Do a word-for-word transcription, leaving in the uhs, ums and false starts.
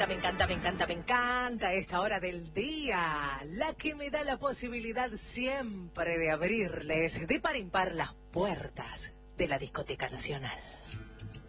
Me encanta, me encanta, me encanta esta hora del día, la que me da la posibilidad siempre de abrirles de par en par las puertas de la Discoteca Nacional.